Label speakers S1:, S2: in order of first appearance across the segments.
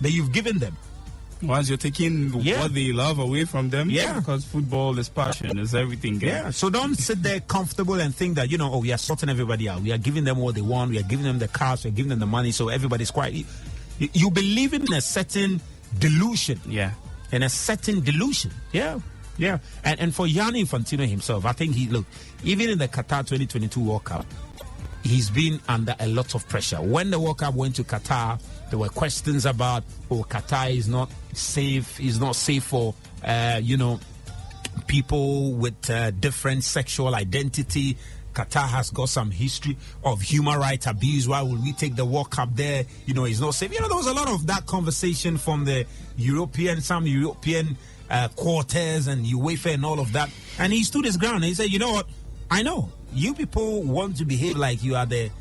S1: that you've given them.
S2: Once you're taking what they love away from them, because football is passion, is everything.
S1: Yeah, so don't sit there comfortable and think that, we are sorting everybody out. We are giving them what they want. We are giving them the cars. We are giving them the money, so everybody's quiet. You believe in a certain delusion.
S2: Yeah.
S1: In a certain delusion. Yeah. Yeah. And for Gianni Infantino himself, I think even in the Qatar 2022 World Cup, he's been under a lot of pressure. When the World Cup went to Qatar, there were questions about, Qatar is not safe. Is not safe for, people with different sexual identity. Qatar has got some history of human rights abuse. Why would we take the World Cup there? It's not safe. There was a lot of that conversation from the some European quarters and UEFA and all of that. And he stood his ground and he said, you know what? I know you people want to behave like you are the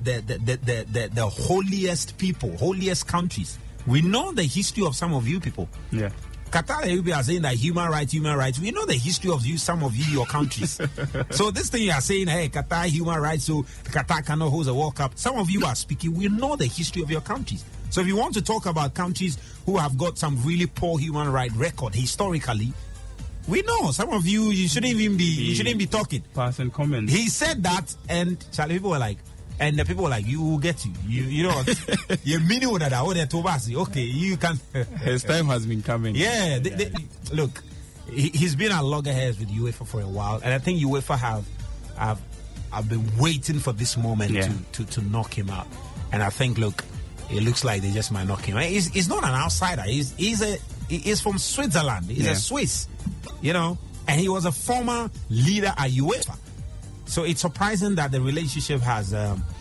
S1: holiest people, holiest countries. We know the history of some of you people.
S2: Yeah.
S1: Qatar, you are saying that human rights. We know the history of some of your countries. So this thing you are saying, hey, Qatar, human rights, so Qatar cannot host a World Cup. Some of you are speaking, we know the history of your countries. So if you want to talk about countries who have got some really poor human rights record historically, we know some of you shouldn't be talking.
S2: Passing comments.
S1: He said that, and Charlie, people were like, and the people were like, you will get you know what? You mean what that? Okay, you can.
S2: His time has been coming.
S1: Yeah, look, he's been at loggerheads with UEFA for a while, and I think UEFA have been waiting for this moment to knock him out. And I think, look, it looks like they just might knock him out. He's not an outsider. He's from Switzerland. He's a Swiss, and he was a former leader at UEFA. So it's surprising that the relationship has,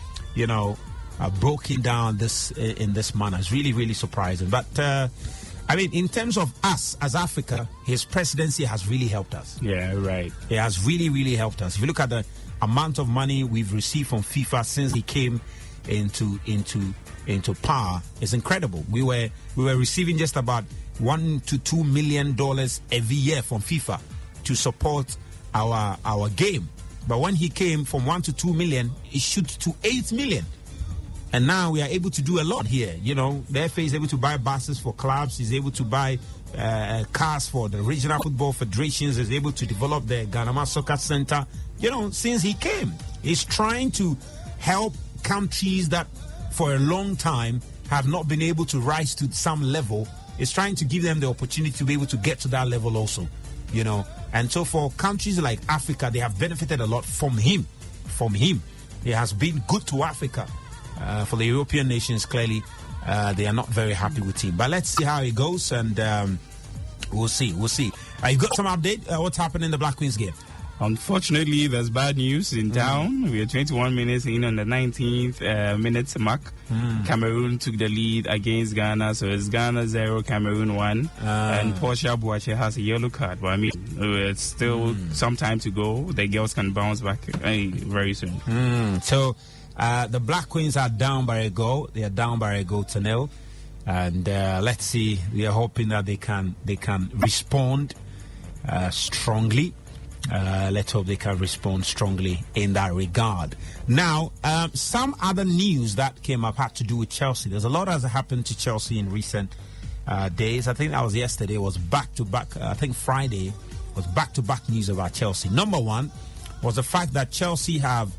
S1: broken down in this manner. It's really, really surprising. But, in terms of us as Africa, his presidency has really helped us.
S2: Yeah, right.
S1: It has really, really helped us. If you look at the amount of money we've received from FIFA since he came into power, it's incredible. We were receiving just about $1 to $2 million every year from FIFA to support our game. But when he came from 1 to 2 million, it shoot to 8 million. And now we are able to do a lot here. The FA is able to buy buses for clubs. He's able to buy cars for the regional football federations. He's able to develop the Ganama Soccer Center. Since he came, he's trying to help countries that for a long time have not been able to rise to some level. He's trying to give them the opportunity to be able to get to that level also, And so for countries like Africa, they have benefited a lot from him. He has been good to Africa. For the European nations, clearly, they are not very happy with him. But let's see how it goes, and we'll see. You got some update? What's happening in the Black Queens game?
S2: Unfortunately, there's bad news in town. We are 21 minutes in on the 19th minute mark. Cameroon took the lead against Ghana, so it's Ghana 0, Cameroon 1. And Portia Boache has a yellow card. But it's still some time to go. The girls can bounce back very soon.
S1: So the Black Queens are down by a goal. They are down by a goal to 0. And let's see. We are hoping that they can respond strongly. Let's hope they can respond strongly in that regard. Now, some other news that came up had to do with Chelsea. There's a lot that has happened to Chelsea in recent days. I think that was yesterday. It was back-to-back. I think Friday was back-to-back news about Chelsea. Number one was the fact that Chelsea have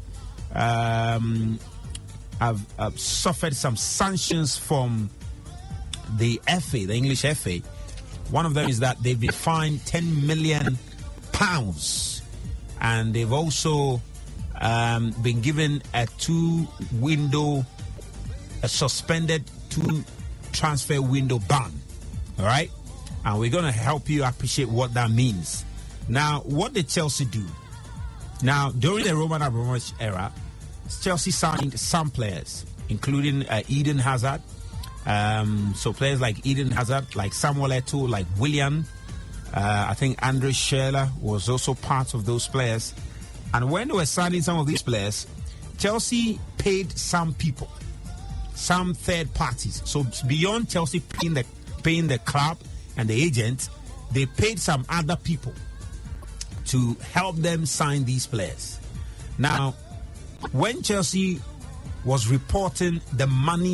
S1: suffered some sanctions from the FA, the English FA. One of them is that they've been fined £10 million. And they've also been given a suspended 2 transfer window ban. All right? And we're going to help you appreciate what that means. Now, what did Chelsea do? Now, during the Roman Abramovich era, Chelsea signed some players, including Eden Hazard. So players like Eden Hazard, like Samuel Eto'o, like Willian. I think Andre Schürrle was also part of those players. And when they were signing some of these players, Chelsea paid some people, some third parties. So beyond Chelsea paying the club and the agent, they paid some other people to help them sign these players. Now, when Chelsea was reporting the monies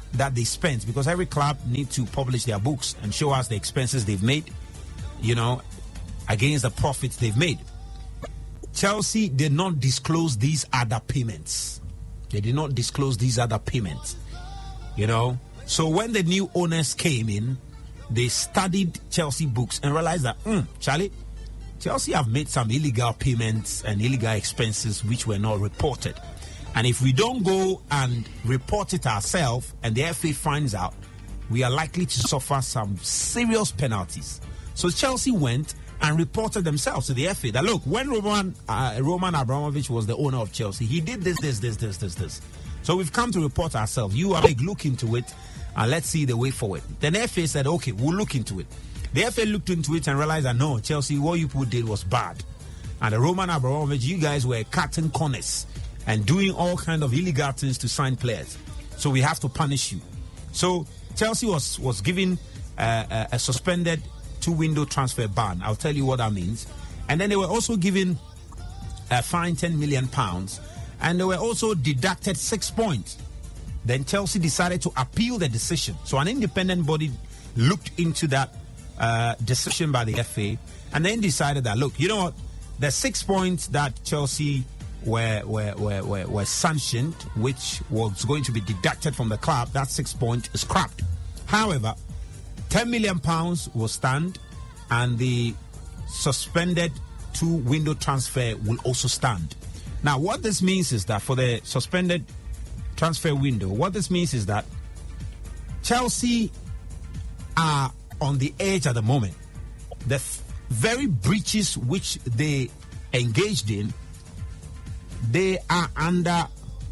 S1: that they spent, because every club need to publish their books and show us the expenses they've made, against the profits they've made. Chelsea did not disclose these other payments. They did not disclose these other payments. So when the new owners came in, they studied Chelsea books and realized that, Charlie, Chelsea have made some illegal payments and illegal expenses which were not reported. And if we don't go and report it ourselves and the FA finds out, we are likely to suffer some serious penalties. So Chelsea went and reported themselves to the FA that, look, when Roman Abramovich was the owner of Chelsea, he did this. So we've come to report ourselves. You are look into it and let's see the way forward. Then the FA said, okay, we'll look into it. The FA looked into it and realized that, no, Chelsea, what you people did was bad. And the Roman Abramovich, you guys were cutting corners and doing all kind of illegal things to sign players. So we have to punish you. So Chelsea was given a suspended 2-window transfer ban. I'll tell you what that means. And then they were also given a fine £10 million, and they were also deducted 6 points. Then Chelsea decided to appeal the decision. So an independent body looked into that decision by the FA and then decided that, look, you know what? The 6 points that Chelsea were sanctioned, which was going to be deducted from the club, that 6 points is scrapped. However, £10 million will stand, and the suspended 2-window transfer will also stand. Now, what this means is that for the suspended transfer window, what this means is that Chelsea are on the edge at the moment. The very breaches which they engaged in, they are under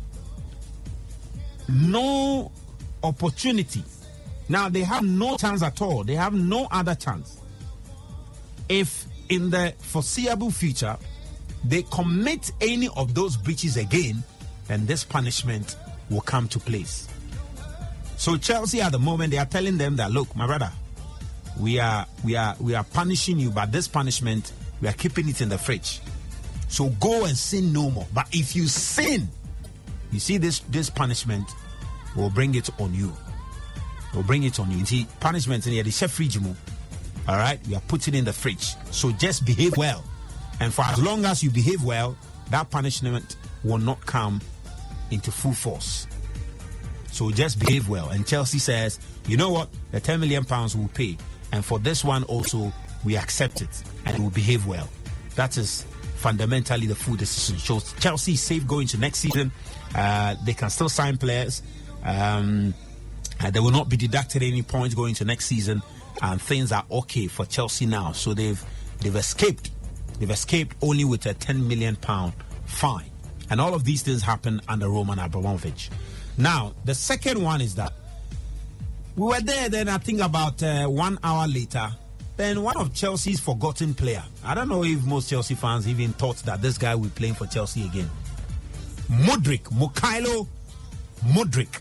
S1: no opportunity. Now, they have no chance at all. They have no other chance. If in the foreseeable future they commit any of those breaches again, then this punishment will come to place. So Chelsea at the moment, they are telling them that, look, my brother, we are punishing you, but this punishment, we are keeping it in the fridge. So go and sin no more. But if you sin, you see this punishment will bring it on you. We'll bring it on you. You see, punishment in here, the chef fridge. All right, we are putting it in the fridge. So just behave well. And for as long as you behave well, that punishment will not come into full force. So just behave well. And Chelsea says, you know what? The £10 million will pay. And for this one also, we accept it. And we'll behave well. That is fundamentally the full decision. So Chelsea is safe going to next season. They can still sign players. They will not be deducted any points going to next season, and things are okay for Chelsea now. So they've escaped. They've escaped only with a £10 million fine. And all of these things happen under Roman Abramovich. Now, the second one is that we were there then, I think about 1 hour later, then one of Chelsea's forgotten player. I don't know if most Chelsea fans even thought that this guy will be playing for Chelsea again. Mykhailo Mudryk.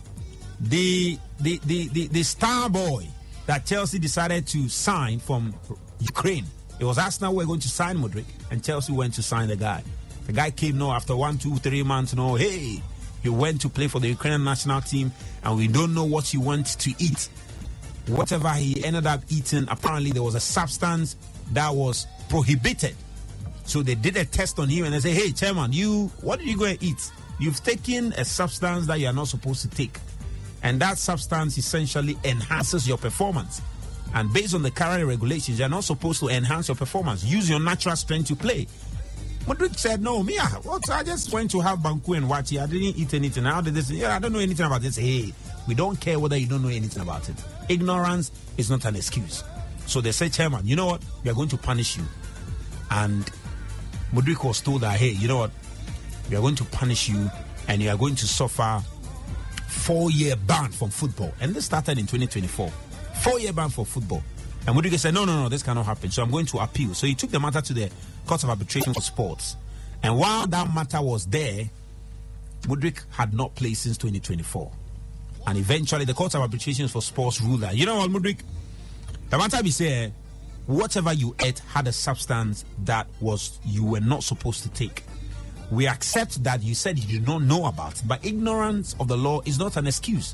S1: The star boy that Chelsea decided to sign from Ukraine. It was Arsenal who were going to sign Mudryk, and Chelsea went to sign the guy. The guy came after 1, 2, 3 months. Hey, he went to play for the Ukrainian national team, and we don't know what he went to eat. Whatever he ended up eating, apparently there was a substance that was prohibited. So they did a test on him, and they said, hey, chairman, what did you go and eat? You've taken a substance that you are not supposed to take. And that substance essentially enhances your performance. And based on the current regulations, you're not supposed to enhance your performance. Use your natural strength to play. Mudryk said, no, I just went to have banku and wachi. I didn't eat anything. How did this? I don't know anything about this. Hey, we don't care whether you don't know anything about it. Ignorance is not an excuse. So they said, chairman, you know what? We are going to punish you. And Mudryk was told that, hey, you know what? We are going to punish you, and you are going to suffer 4-year ban from football. And this started in 2024. 4-year ban for football. And Mudryk said, no, this cannot happen. So I'm going to appeal. So he took the matter to the Court of Arbitration for Sports. And while that matter was there, Mudryk had not played since 2024. And eventually the Court of Arbitration for Sports ruled that, you know what, Mudryk? The matter be said, whatever you ate had a substance that you were not supposed to take. We accept that you said you did not know about it, but ignorance of the law is not an excuse.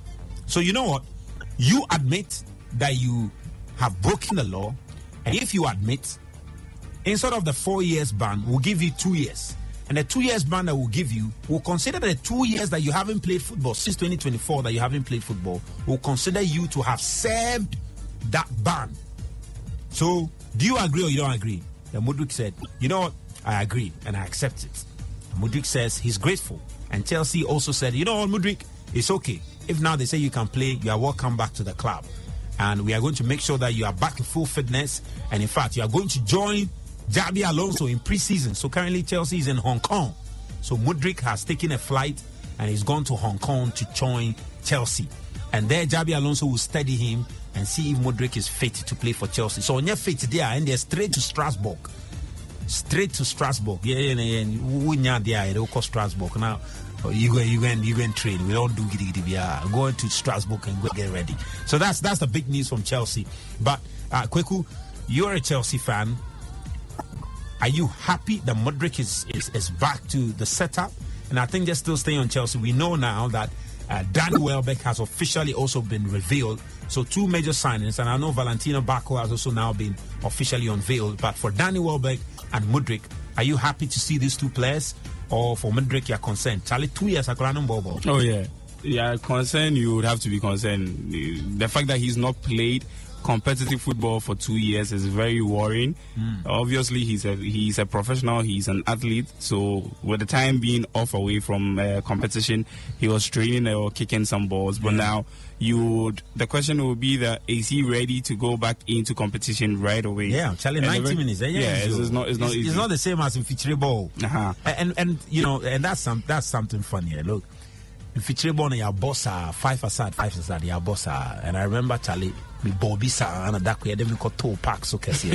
S1: So you know what? You admit that you have broken the law, and if you admit, instead of the 4 years ban, we'll give you 2 years. And the 2 years ban that we'll give you, we'll consider the 2 years that you haven't played football, since 2024 that you haven't played football, we'll consider you to have served that ban. So, do you agree or you don't agree? And Mudryk said, you know what? I agree and I accept it. And Mudryk says he's grateful. And Chelsea also said, you know what, Mudryk, it's okay. If now they say you can play, you are welcome back to the club. And we are going to make sure that you are back to full fitness. And in fact, you are going to join Xabi Alonso in pre-season. So currently Chelsea is in Hong Kong. So Mudryk has taken a flight and he's gone to Hong Kong to join Chelsea. And there Xabi Alonso will study him and see if Mudryk is fit to play for Chelsea. So on your fit there, and they're straight to Strasbourg. Straight to Strasbourg. They'll call Strasbourg. Now you go and train. We don't do giddy. Going to Strasbourg and go get ready. So that's the big news from Chelsea. But Kweku, you're a Chelsea fan. Are you happy that Mudryk is back to the setup? And I think just still staying on Chelsea, we know now that Danny Welbeck has officially also been revealed. So 2 major signings, and I know Valentino Bacco has also now been officially unveiled. But for Danny Welbeck and Mudryk, are you happy to see these 2 players? Or for Mudryk, you're concerned? Charlie, 2 years,
S2: Oh, yeah. Yeah, concerned, you would have to be concerned. The fact that he's not played competitive football for 2 years is very worrying. Obviously, he's a professional, he's an athlete. So with the time being off away from competition, he was training or kicking some balls. But now the question would be that is he ready to go back into competition right away?
S1: Yeah, Charlie, 90 minutes.
S2: It's not easy.
S1: It's not the same as in Fichtre ball. And you know, and that's something funny. Look, in Fichtre ball, your boss are 5 aside, your boss are, and I remember Charlie. Me Bobby sa and that we didn't got 2 packs so Charlie,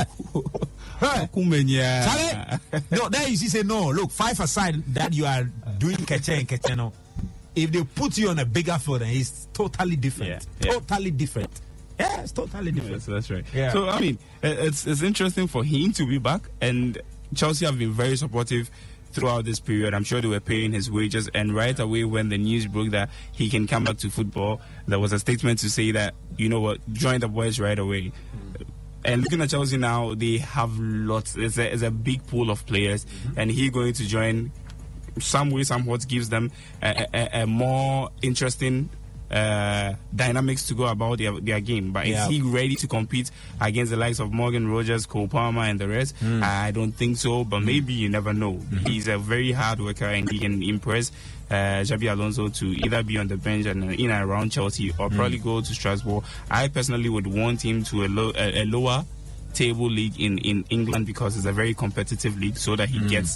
S1: no, there you see say no. Look, 5 aside that you are doing catch no. If they put you on a bigger field, then it's totally different. Totally different. Yeah, it's totally different.
S2: That's right.
S1: Yeah.
S2: So I mean, it's interesting for him to be back, and Chelsea have been very supportive throughout this period. I'm sure they were paying his wages, and right away when the news broke that he can come back to football, there was a statement to say that, you know what, join the boys right away. And looking at Chelsea now, they have lots. It's a big pool of players, and he going to join some way, somewhat gives them a more interesting dynamics to go about their game. But is he ready to compete against the likes of Morgan Rogers, Cole Palmer and the rest? I don't think so, but maybe you never know. He's a very hard worker and he can impress Xabi Alonso to either be on the bench and in and around Chelsea or probably go to Strasbourg. I personally would want him to a lower table league in England because it's a very competitive league, so that he gets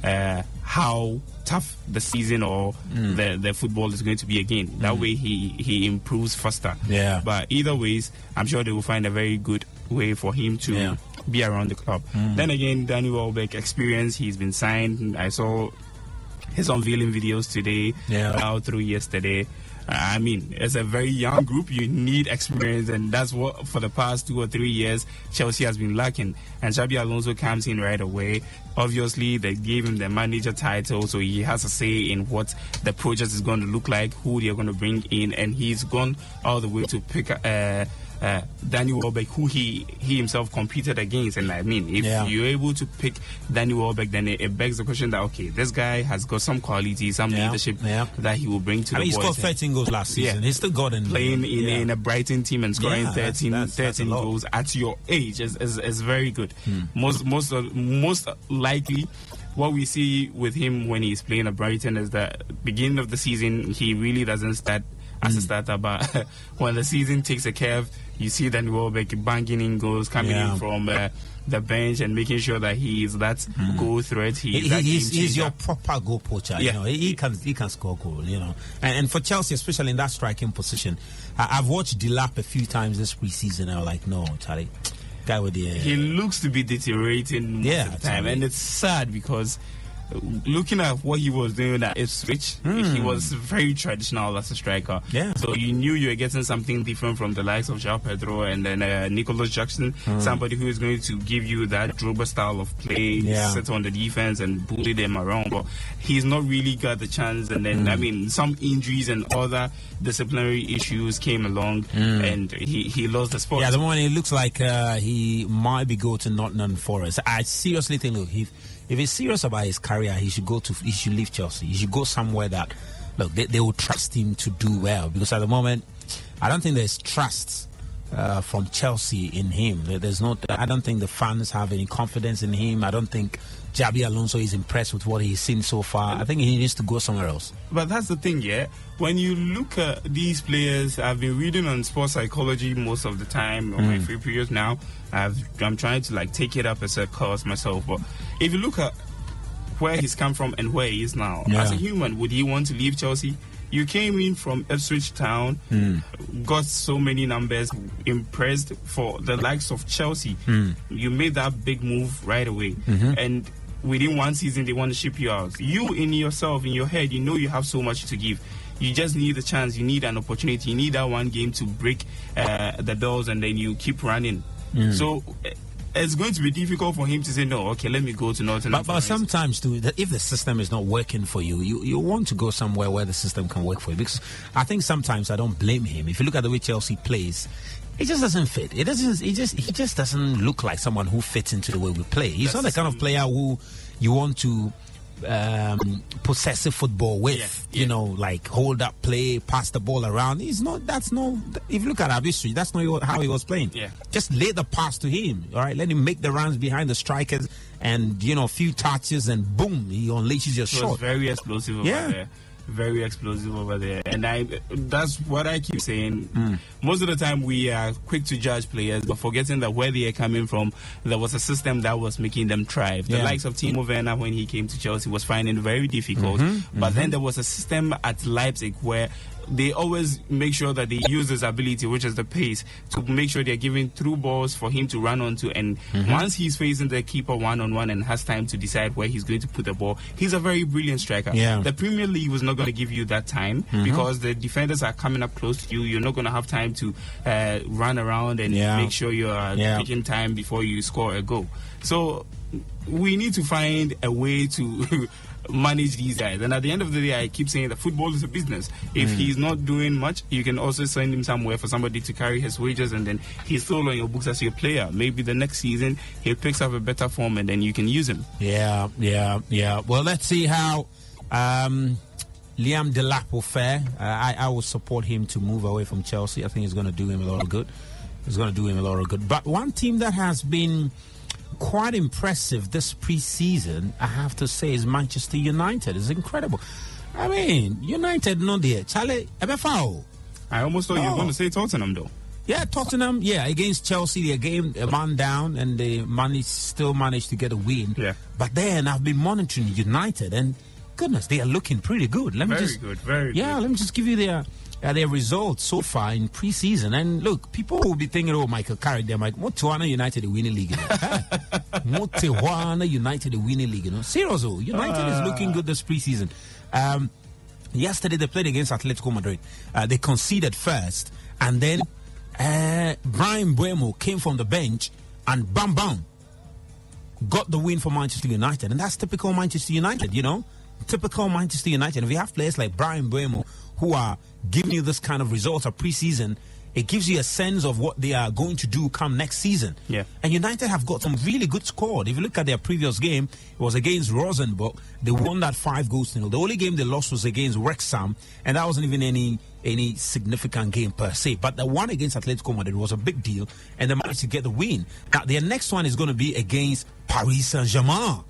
S2: how tough the season or the football is going to be again. That way he improves faster.
S1: Yeah.
S2: But either ways, I'm sure they will find a very good way for him to be around the club. Then again, Danny Welbeck experience, he's been signed. I saw his unveiling videos today, out through yesterday. I mean, it's a very young group. You need experience, and that's what for the past 2 or 3 years Chelsea has been lacking. And Xabi Alonso comes in right away. Obviously, they gave him the manager title, so he has a say in what the project is going to look like, who they're going to bring in, and he's gone all the way to pick Danny Welbeck, who he himself competed against. And I mean, if you're able to pick Danny Welbeck, then it begs the question that, okay, this guy has got some quality, some leadership that he will bring to the boys.
S1: He scored 13 goals last season. He's still got
S2: playing in a Brighton team and scoring 13 goals at your age is very good. Most likely, what we see with him when he's playing at Brighton is that beginning of the season he really doesn't start as a starter, but when the season takes a curve, you see Danny Welbeck banging in goals, coming in from the bench and making sure that he is that goal threat. He's
S1: your proper goal poacher. You know, he can score goal. You know, and for Chelsea, especially in that striking position, I've watched Delap a few times this preseason. I'm like, no, Charlie, guy with the
S2: he looks to be deteriorating most of the time, and it's sad because looking at what he was doing at Ipswich, he was very traditional as a striker.
S1: Yeah.
S2: So you knew you were getting something different from the likes of João Pedro and then Nicholas Jackson, somebody who is going to give you that Drogba style of play, sit on the defense and bully them around. But he's not really got the chance. And then, I mean, some injuries and other disciplinary issues came along and he lost the spot.
S1: Yeah, at the moment it looks like he might be going to Nottingham Forest. I seriously think, look, if he's serious about his career, he should leave Chelsea. He should go somewhere that, look, they will trust him to do well. Because at the moment, I don't think there's trust from Chelsea in him. I don't think the fans have any confidence in him. I don't think Xabi Alonso is impressed with what he's seen so far. I think he needs to go somewhere else.
S2: But that's the thing, yeah. When you look at these players, I've been reading on sports psychology most of the time on my free periods now. I'm trying to take it up as a course myself. But if you look at where he's come from and where he is now, as a human, would he want to leave Chelsea? You came in from Ipswich Town, got so many numbers, impressed for the likes of Chelsea. You made that big move right away. And within one season, they want to ship you out. You, in yourself, in your head, you know you have so much to give. You just need a chance. You need an opportunity. You need that one game to break the doors, and then you keep running. So it's going to be difficult for him to say, no, okay, let me go to Nottingham.
S1: But sometimes, too, if the system is not working for you, you want to go somewhere where the system can work for you. Because I think sometimes I don't blame him. If you look at the way Chelsea plays, it just doesn't fit. He just doesn't look like someone who fits into the way we play. He's not the kind of player who you want to possessive football with, hold up play, pass the ball around. If you look at Abisri, that's not how he was playing. Just lay the pass to him, all right, let him make the runs behind the strikers and a few touches and boom, he unleashes your shot.
S2: Very explosive over there. Very explosive over there, and that's what I keep saying. Most of the time we are quick to judge players, but forgetting that where they are coming from, there was a system that was making them thrive. The likes of Timo Werner, when he came to Chelsea, was finding it very difficult, but then there was a system at Leipzig where they always make sure that they use his ability, which is the pace, to make sure they're giving through balls for him to run onto. And once he's facing the keeper one-on-one and has time to decide where he's going to put the ball, he's a very brilliant striker. The Premier League was not going to give you that time because the defenders are coming up close to you. You're not going to have time to run around and make sure you are taking time before you score a goal. So we need to find a way to manage these guys. And at the end of the day, I keep saying that football is a business. If he's not doing much, you can also send him somewhere for somebody to carry his wages, and then he's still on your books as your player. Maybe the next season he picks up a better form and then you can use him.
S1: Well, let's see how Liam Delap will fare. I will support him to move away from Chelsea. I think it's going to do him a lot of good. But one team that has been quite impressive this pre-season, I have to say, is Manchester United. It's incredible. I mean, United, no dear. Charlie, Ebefao.
S2: I almost thought you were going to say Tottenham, though.
S1: Yeah, Tottenham, against Chelsea, they game a man down, and they still managed to get a win. But then I've been monitoring United, and goodness, they are looking pretty good. Very good. Let me just give you their results so far in pre-season. And look, people will be thinking, Michael Carrick, they're like, Motiwana United, the winning league. Motiwana United, the winning league. Seriously, United is looking good this pre-season. Yesterday, they played against Atletico Madrid. They conceded first, and then Brian Buemo came from the bench and bam, got the win for Manchester United. And that's typical Manchester United, Typical Manchester United. If you have players like Brian Buemo who are giving you this kind of results of pre-season, it gives you a sense of what they are going to do come next season. And United have got some really good squad. If you look at their previous game, it was against Rosenborg. They won that 5-0. The only game they lost was against Wrexham, and that wasn't even any significant game per se. But the one against Atletico Madrid was a big deal, and they managed to get the win. Now, their next one is going to be against Paris Saint-Germain.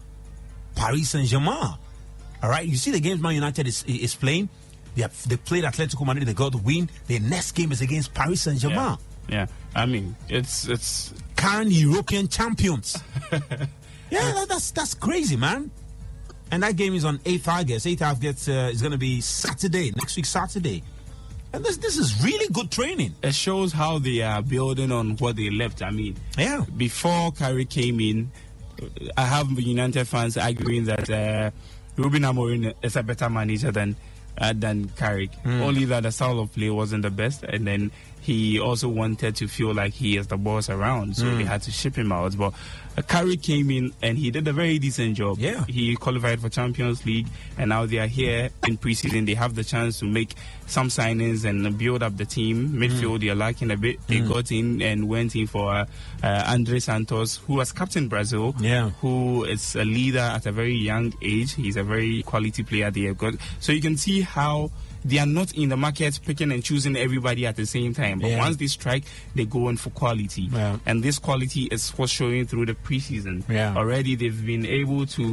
S1: All right, you see the games Man United is playing. They played Atletico Madrid, they got the win. Their next game is against Paris Saint-Germain.
S2: I mean, it's
S1: current European champions. That's crazy, man. And that game is on 8th August. 8th August is going to be next week Saturday. And this is really good training.
S2: It shows how they are building on what they left. I mean, before Carrick came in, I have United fans arguing that Ruben Amorim is a better manager than Carrick. Only that the style of play wasn't the best, and then he also wanted to feel like he is the boss around, so they had to ship him out. But Carrick came in and he did a very decent job.
S1: Yeah.
S2: He qualified for Champions League, and now they are here in preseason. They have the chance to make some signings and build up the team. Midfield, they are lacking a bit. They got in and went in for Andre Santos, who was captain Brazil, who is a leader at a very young age. He's a very quality player they have got. So you can see how they are not in the market picking and choosing everybody at the same time. But once they strike, they go in for quality. Yeah. And this quality is what's showing through the preseason. Yeah. Already they've been able to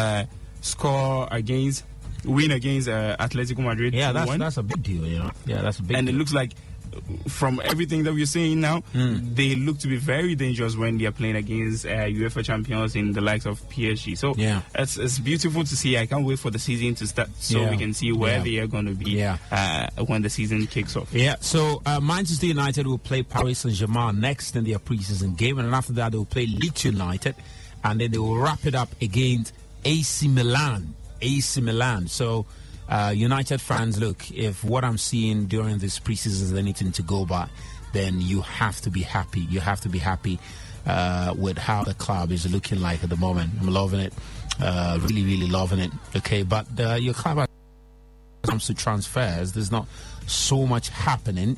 S2: win against Atletico Madrid.
S1: Yeah, that's a big deal. Yeah, that's a big
S2: and
S1: deal.
S2: It looks like, from everything that we're seeing now, they look to be very dangerous when they are playing against UEFA champions in the likes of PSG. So it's beautiful to see. I can't wait for the season to start so we can see where they are going to be when the season kicks off.
S1: Yeah, so Manchester United will play Paris Saint-Germain next in their preseason game, and after that they will play Leeds United, and then they will wrap it up against AC Milan. So United fans, look, if what I'm seeing during this preseason is anything to go by, then you have to be happy. You have to be happy with how the club is looking like at the moment. I'm loving it. Really, really loving it. Okay, but your club, when it comes to transfers, there's not so much happening.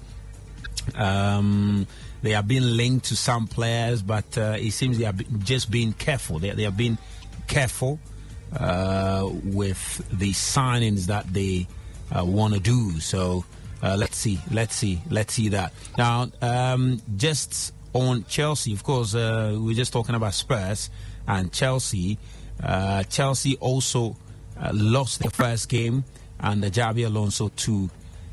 S1: They are being linked to some players, but it seems they are just being careful. They are being careful with the signings that they want to do. So let's see that. Now, just on Chelsea, of course, we're just talking about Spurs and Chelsea. Chelsea also lost their first game, and Xabi Alonso to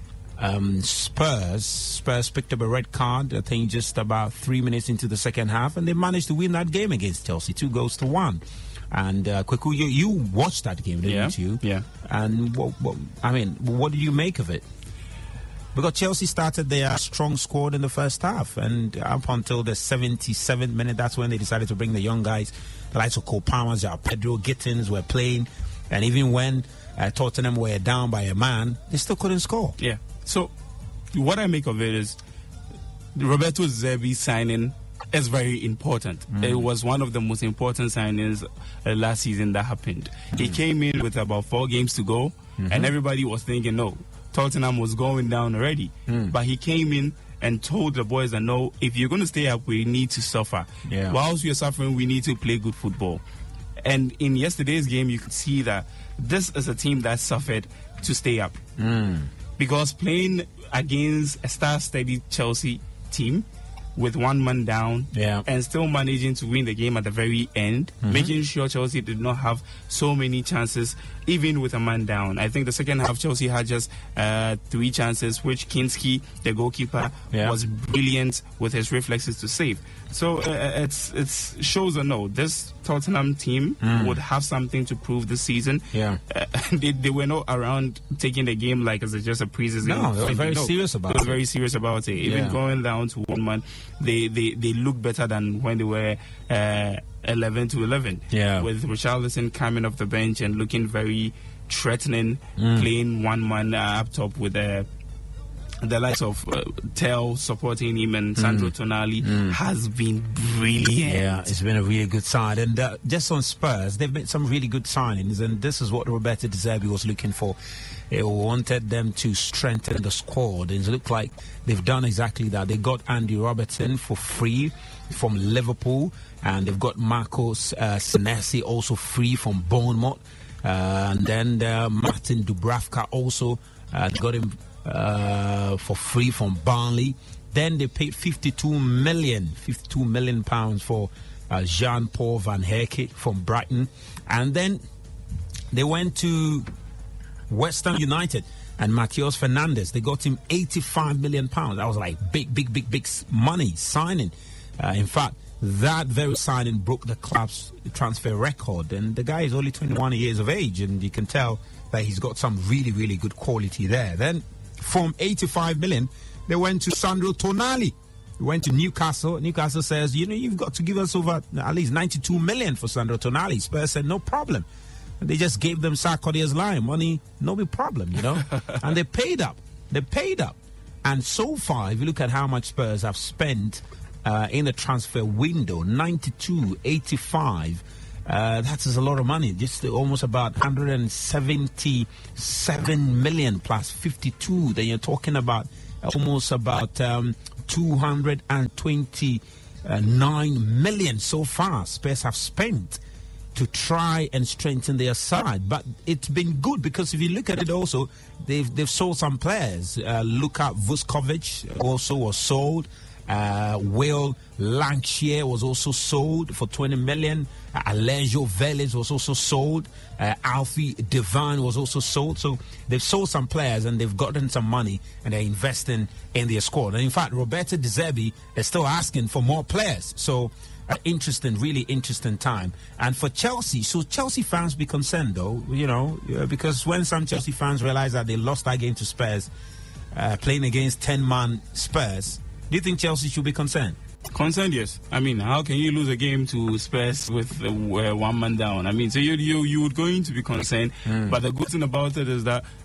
S1: Spurs. Spurs picked up a red card, I think, just about 3 minutes into the second half, and they managed to win that game against Chelsea, 2-1. And Kweku, you watched that game, didn't you?
S2: Yeah.
S1: And what did you make of it? Because Chelsea started their strong squad in the first half, and up until the 77th minute, that's when they decided to bring the young guys, the likes of Cole Palmer, Pedro, Gittins were playing, and even when Tottenham were down by a man, they still couldn't score.
S2: Yeah. So what I make of it is Roberto De Zerbi signing is very important. It was one of the most important signings last season that happened. He came in with about 4 games to go, and everybody was thinking, no, Tottenham was going down already. But he came in and told the boys that, no, if you're going to stay up, we need to suffer. Yeah. Whilst we're suffering, we need to play good football. And in yesterday's game, you could see that this is a team that suffered to stay up. Because playing against a star-steady Chelsea team with 1 man down and still managing to win the game at the very end, making sure Chelsea did not have so many chances, even with a man down. I think the second half, Chelsea had just 3 chances, which Kinski, the goalkeeper, was brilliant with his reflexes to save. So it shows a no. This Tottenham team would have something to prove this season. They were not around taking the game like as just a preseason.
S1: No, they were very serious about it.
S2: They were very serious about it. Even going down to 1 man, they look better than when they were 11-11. With Richarlison coming off the bench and looking very threatening, playing 1 man up top with the likes of Tel supporting him, and Sandro Tonali has been brilliant.
S1: Yeah, it's been a really good sign. And just on Spurs, they've made some really good signings, and this is what Roberto De Zerbi was looking for. He wanted them to strengthen the squad, and it looked like they've done exactly that. They got Andy Robertson for free from Liverpool, and they've got Marcos Senesi also free from Bournemouth, and then Martin Dubravka also got him for free from Burnley. Then they paid 52 million pounds for Jean-Paul Van Hecke from Brighton, and then they went to West Ham United and Matheus Fernandes. They got him 85 million pounds. That was like big money signing. In fact, that very signing broke the club's transfer record, and the guy is only 21 years of age, and you can tell that he's got some really good quality there. Then from 85 million, they went to Sandro Tonali, We went to Newcastle. Newcastle says, you've got to give us over at least 92 million for Sandro Tonali. Spurs said, no problem. And they just gave them Sarkodie's line. Money, no big problem, And they paid up. And so far, if you look at how much Spurs have spent in the transfer window, 92, 85, that is a lot of money. Just almost about 177 million plus 52. Then you're talking about almost about 229 million so far Spurs have spent to try and strengthen their side. But it's been good because if you look at it also, they've sold some players. Luka Vuskovic also was sold. Will Lankshire was also sold for 20 million. Alejo Vélez was also sold. Alfie Devine was also sold. So they've sold some players and they've gotten some money and they're investing in their squad. And in fact, Roberto De Zerbi is still asking for more players. So really interesting time. And for Chelsea, so Chelsea fans be concerned though, because when some Chelsea fans realize that they lost that game to Spurs, playing against 10-man Spurs, do you think Chelsea should be concerned?
S2: Concerned, yes. I mean, how can you lose a game to Spurs with one man down? I mean, so you would going to be concerned. But the good thing about it is that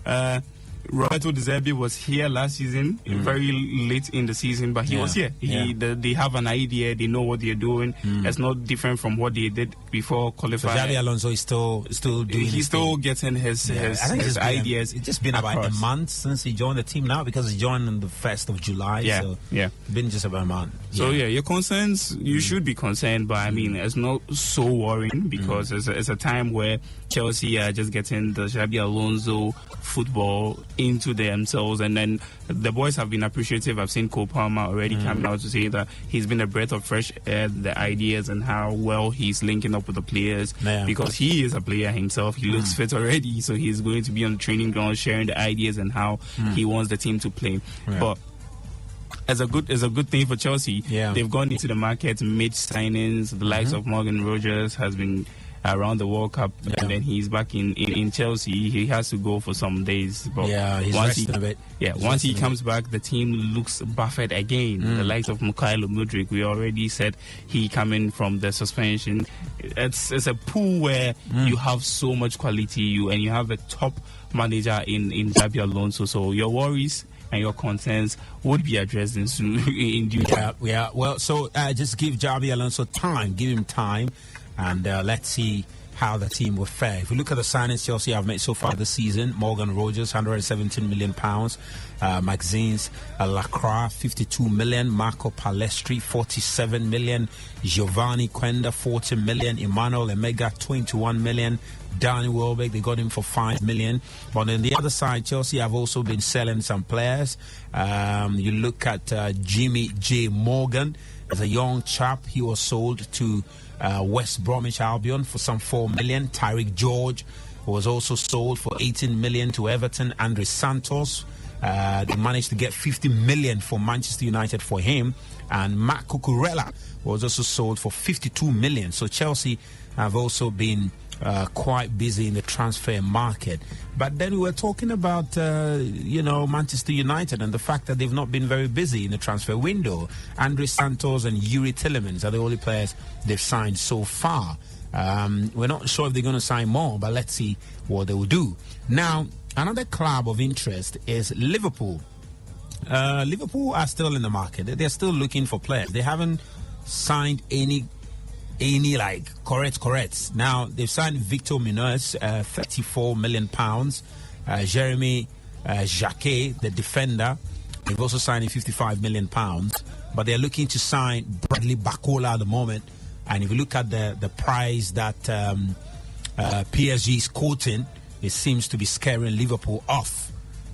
S2: Roberto De Zerbi was here last season, very late in the season, but he was here. They have an idea, they know what they're doing. It's not different from what they did before qualifying.
S1: So Xabi Alonso is still doing.
S2: He's still getting his ideas.
S1: It's just been about a month since he joined the team now, because he joined on the 1st of July. So it's been just about a month.
S2: So your concerns, you should be concerned, but I mean, it's not so worrying because it's a time where Chelsea are just getting the Xabi Alonso football into themselves, and then the boys have been appreciative. I've seen Cole Palmer already coming out to say that he's been a breath of fresh air, the ideas and how well he's linking up with the players, because he is a player himself. He looks fit already, so he's going to be on the training ground sharing the ideas and how he wants the team to play. But as a good thing for Chelsea, they've gone into the market, made signings. The likes of Morgan Rogers has been around the World Cup, and then he's back in Chelsea. He has to go for some days, but
S1: he's resting a bit.
S2: Once he comes back, the team looks buffeted again. The likes of Mykhailo Mudryk, we already said he coming from the suspension. It's a pool where you have so much quality, and you have a top manager in Xabi Alonso. So your worries and your concerns would be addressed in due time.
S1: Well, so just give Xabi Alonso time. Give him time. And let's see how the team will fare. If you look at the signings Chelsea have made so far this season, Morgan Rogers, £117 million. Maxence Lacroix, £52 million. Marco Palestri, £47 million. Giovanni Quenda, £40 million. Emmanuel Emega, £21 million. Danny Welbeck, they got him for £5 million. But on the other side, Chelsea have also been selling some players. You look at Jimmy J. Morgan. As a young chap, he was sold to West Bromwich Albion for some $4 million. Tyrick George was also sold for $18 million to Everton. Andre Santos, they managed to get $50 million for Manchester United for him. And Matt Cucurella was also sold for $52 million. So Chelsea have also been quite busy in the transfer market. But then we were talking about, Manchester United and the fact that they've not been very busy in the transfer window. Andre Santos and Yuri Tillemans are the only players they've signed so far. We're not sure if they're going to sign more, but let's see what they will do. Now, another club of interest is Liverpool. Liverpool are still in the market. They're still looking for players. They haven't signed any correct. Now they've signed Victor Munoz, £34 million. Jeremy Jacquet, the defender, they've also signed him £55 million. But they're looking to sign Bradley Barcola at the moment. And if you look at the price that PSG is quoting, it seems to be scaring Liverpool off.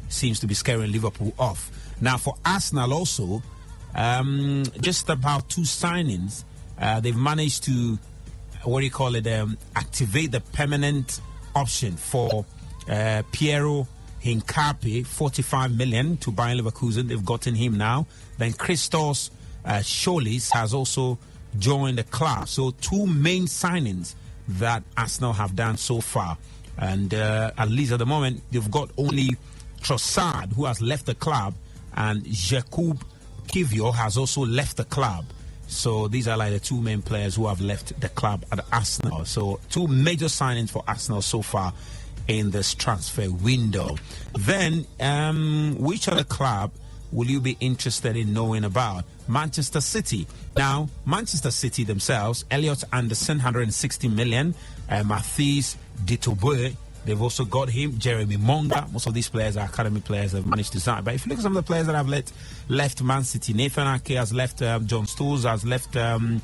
S1: Now for Arsenal also, just about two signings. They've managed to, activate the permanent option for Piero Hincapié, $45 million to Bayer Leverkusen. They've gotten him now. Then Christos Scholis has also joined the club. So two main signings that Arsenal have done so far. And at least at the moment, they've got only Trossard, who has left the club, and Jakub Kivio has also left the club. So these are like the two main players who have left the club at Arsenal. So two major signings for Arsenal so far in this transfer window. Then, which other club will you be interested in knowing about? Manchester City. Now, Manchester City themselves, Elliot Anderson, 160 million. Mathis Ditobue, they've also got him. Jeremy Monga. Most of these players are academy players that have managed to sign. But if you look at some of the players that have left Man City, Nathan Ake has left, John Stones has left, the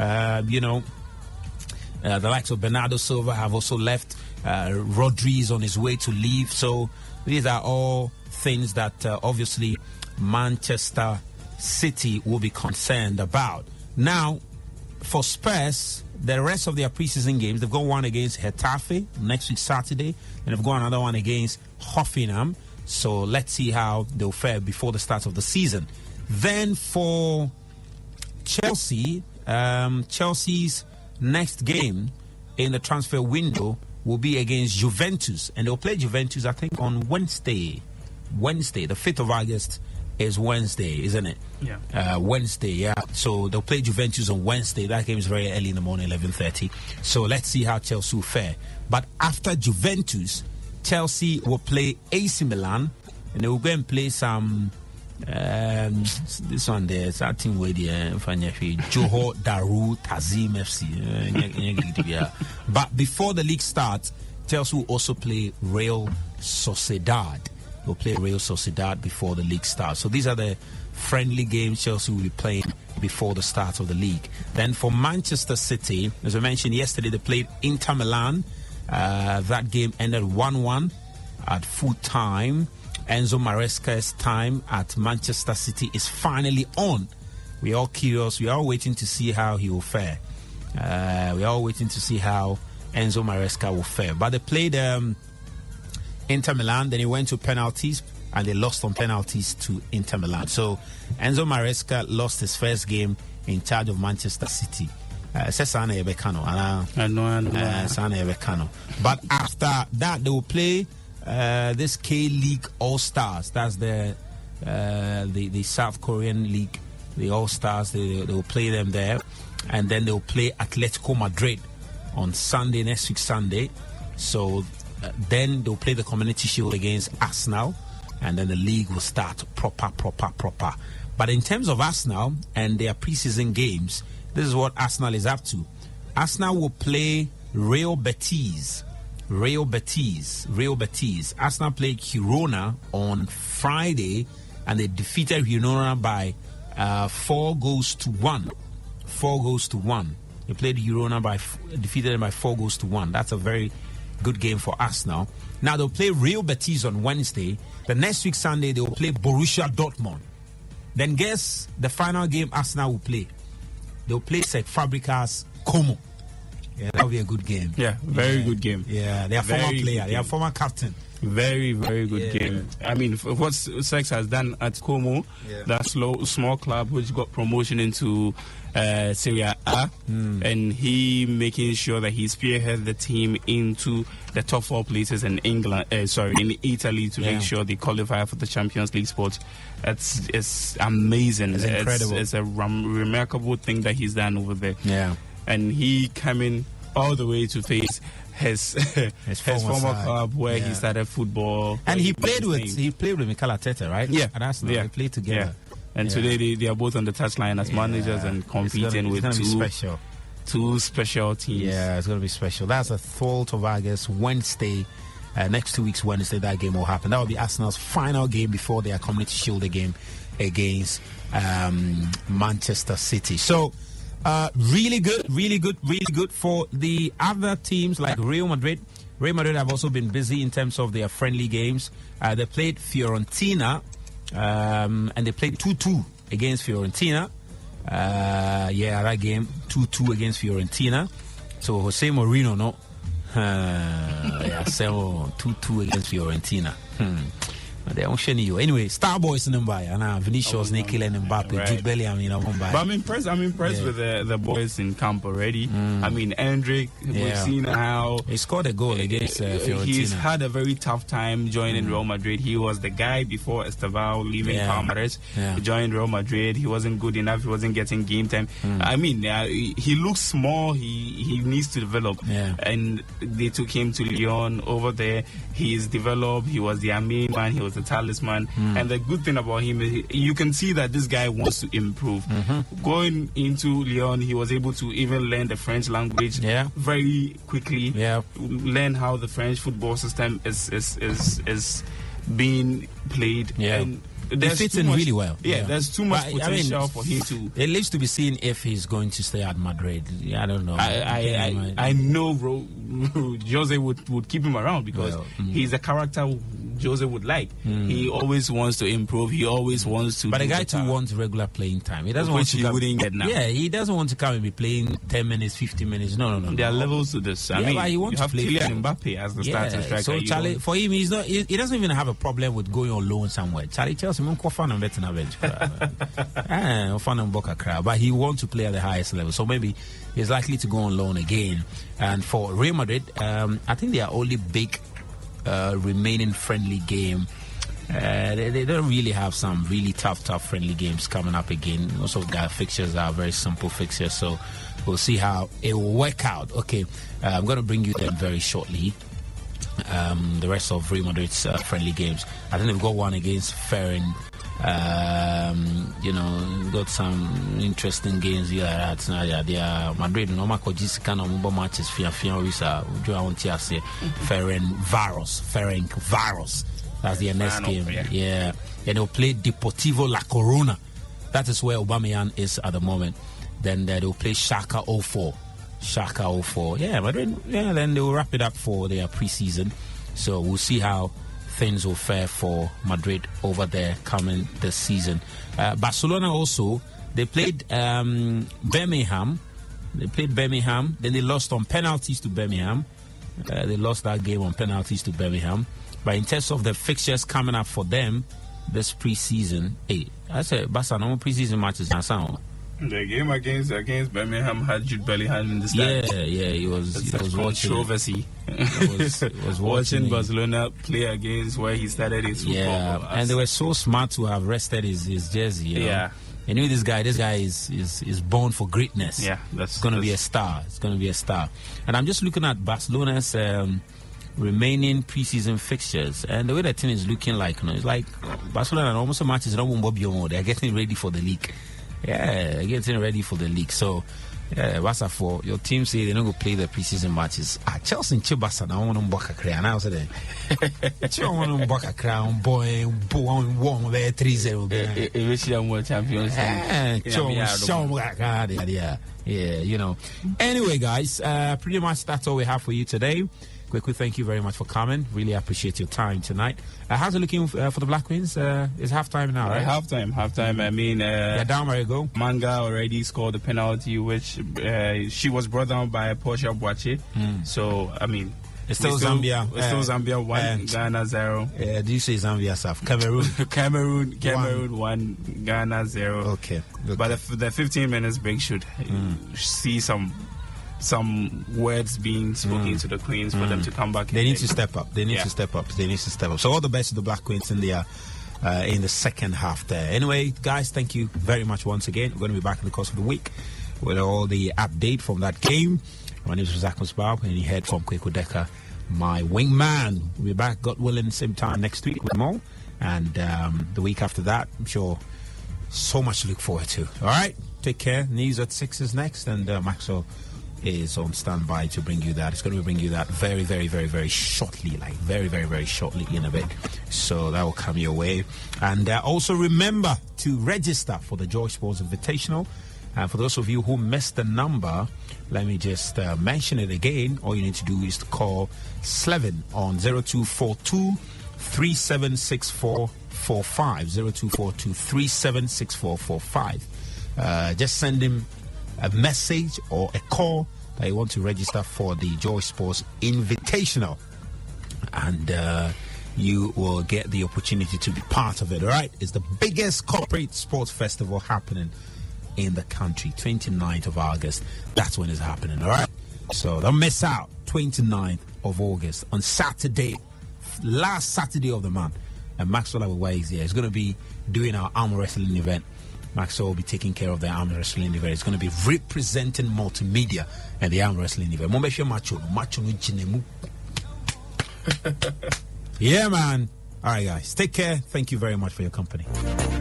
S1: likes of Bernardo Silva have also left. Rodri is on his way to leave. So these are all things that obviously Manchester City will be concerned about. Now, for Spurs, the rest of their preseason games, they've got one against Getafe next week Saturday, and they've got another one against Hoffenheim. So let's see how they'll fare before the start of the season. Then for Chelsea, Chelsea's next game in the transfer window will be against Juventus, and they'll play Juventus, I think, on Wednesday, the 5th of August. Is Wednesday, isn't it?
S2: Yeah.
S1: Wednesday, yeah. So they'll play Juventus on Wednesday. That game is very early in the morning, 11:30. So let's see how Chelsea will fare. But after Juventus, Chelsea will play AC Milan, and they will go and play some. This one there, it's that team with the Johor Darul Tazim FC. But before the league starts, Chelsea will also play Real Sociedad. Will play Real Sociedad before the league starts. So these are the friendly games Chelsea will be playing before the start of the league. Then for Manchester City, as I mentioned yesterday, they played Inter Milan. That game ended 1-1 at full time. Enzo Maresca's time at Manchester City is finally on. We're all curious. We are all waiting to see how he will fare. We are all waiting to see how Enzo Maresca will fare. But they played Inter Milan, then he went to penalties, and they lost on penalties to Inter Milan. So Enzo Maresca lost his first game in charge of Manchester City. But after that, they will play this K-League All-Stars. That's the South Korean league, the All-Stars. They will play them there, and then they will play Atletico Madrid on Sunday, next week Sunday. So then they'll play the Community Shield against Arsenal, and then the league will start proper. But in terms of Arsenal and their preseason games, this is what Arsenal is up to. Arsenal will play Real Betis. Arsenal played Girona on Friday, and they defeated Girona by 4-1. 4-1. They played Girona defeated them by 4-1. That's a very good game for Arsenal. Now they'll play Real Betis on Wednesday. The next week Sunday they will play Borussia Dortmund. Then guess the final game Arsenal will play. They'll play Cesc Fabregas Como. Yeah, that'll be a good game.
S2: Yeah, very good game.
S1: Yeah, they are former player. They are former captain.
S2: Very, very good game. I mean, what Cesc has done at Como, that small club which got promotion into Serie A, and he making sure that he spearheaded the team into the top 4 places in England, in Italy, to make sure they qualify for the Champions League spot. It's amazing.
S1: It's incredible.
S2: It's a remarkable thing that he's done over there.
S1: Yeah,
S2: and he coming all the way to face his former club where he started football,
S1: and he played with Mikel Arteta, right?
S2: Yeah,
S1: and Arsenal. They played together.
S2: Yeah. And today they are both on the touchline as managers and competing with two special teams.
S1: Yeah, it's going to be special. That's the 12th of August, Wednesday. Next 2 weeks, Wednesday, that game will happen. That will be Arsenal's final game before their Community Shield game against Manchester City. So, really good for the other teams like Real Madrid. Real Madrid have also been busy in terms of their friendly games. They played Fiorentina. And they played 2-2 against Fiorentina. That game 2-2 against Fiorentina. So Jose Mourinho, 2-2 against Fiorentina. They don't show you. Anyway, Star Boys in Mumbai and Vinicius, Nikhil and Mbappe, Jude Bellingham in Mumbai.
S2: But I'm impressed with the boys in camp already. I mean, Endrick, we've seen how
S1: he scored a goal against Fiorentina.
S2: He's had a very tough time joining Real Madrid. He was the guy before Estevao leaving Palmeiras. He joined Real Madrid. He wasn't good enough. He wasn't getting game time. I mean, he looks small. He needs to develop. And they took him to Lyon. Over there, he's developed. He was their main man. He was the talisman. And the good thing about him is you can see that this guy wants to improve. Going into Lyon, he was able to even learn the French language very quickly. Learn how the French football system is being played.
S1: And they fit in really well.
S2: There's too much potential for him to.
S1: It leaves to be seen if he's going to stay at Madrid. I don't know.
S2: I know Jose would keep him around because he's a character Jose would like. He always wants to improve. He always wants to.
S1: But a guy too wants regular playing time. He doesn't want to.
S2: He wouldn't get now.
S1: Yeah, he doesn't want to come and be playing 10 minutes, 15 minutes. No.
S2: There are levels to this. I mean,
S1: he wants
S2: you have
S1: to play
S2: Kylian Mbappe as the starting striker.
S1: So Charlie, for him, he's not. He doesn't even have a problem with going on loan somewhere. Charlie tells him, but he wants to play at the highest level. So maybe he's likely to go on loan again. And for Real Madrid, I think their only big remaining friendly game. They don't really have some really tough friendly games coming up again. Most of the fixtures are very simple fixtures, so we'll see how it will work out. Okay, I'm going to bring you them very shortly. The rest of Real Madrid's friendly games. I think they've got one against Ferrin. Got some interesting games here at Madrid. No matter just kind of matches. Ferrin Varos. That's their next game. And they'll play Deportivo La Corona. That is where Aubameyang is at the moment. Then they'll play Schalke 04. Madrid. Then they will wrap it up for their preseason. So we'll see how things will fare for Madrid over there coming this season. Barcelona also, they played Birmingham. Then they lost on penalties to Birmingham. They lost that game on penalties to Birmingham. But in terms of the fixtures coming up for them this preseason, I said Barcelona preseason matches now sound.
S2: The game against Birmingham had Jude Bellingham in the stands.
S1: He was watching
S2: controversy. was watching Barcelona play against where he started his football.
S1: And they were so smart to have rested his jersey. You know? They knew this guy is born for greatness.
S2: That's
S1: going to be a star. It's going to be a star. And I'm just looking at Barcelona's remaining preseason fixtures, and the way the team is looking like, it's like Barcelona and almost a match is not they're getting ready for the league. Getting ready for the league. So, what's up for your team? Say they're not going to play the preseason matches. Chelsea and Chibasa, I want to book a crown. I was there. I want to book a crown. Boy, warm there 3-0.
S2: Eventually, world champions.
S1: Anyway, guys, pretty much that's all we have for you today. Quickly, thank you very much for coming. Really appreciate your time tonight. How's it looking for the Black Queens? It's halftime now, right?
S2: Halftime. I mean,
S1: down where you go.
S2: Manga already scored the penalty, which she was brought down by Portia Boache. So, I mean,
S1: it's still Zambia.
S2: It's still Zambia 1, Ghana 0.
S1: Do you say Zambia stuff?
S2: Cameroon 1, Ghana 0.
S1: Okay.
S2: But the 15 minutes break should see some words being spoken to the Queens for them to come back.
S1: They need to step up. They need to step up. So all the best to the Black Queens in the second half there. Anyway, guys, thank you very much once again. We're going to be back in the course of the week with all the update from that game. My name is Zach Musbab, and you heard from Kweku Decker, my wingman. We'll be back, God willing, same time next week with more. And the week after that, I'm sure so much to look forward to. All right, take care. News at 6 is next, and Maxwell is on standby to bring you that. It's going to bring you that very, very, very, very shortly, like very, very, very shortly in a bit. So that will come your way. And also remember to register for the Joy Sports Invitational. For those of you who missed the number, let me just mention it again. All you need to do is to call Slevin on 0242 376445. 0242 376445. Just send him a message or a call that you want to register for the Joy Sports Invitational. And you will get the opportunity to be part of it. All right, it's the biggest corporate sports festival happening in the country. 29th of August, that's when it's happening. All right, so don't miss out. 29th of August on Saturday, last Saturday of the month, and Maxwell Awewa is here. He's going to be doing our arm wrestling event. Maxwell will be taking care of the arm wrestling event. It's going to be representing multimedia and the arm wrestling event. Yeah, man. All right, guys. Take care. Thank you very much for your company.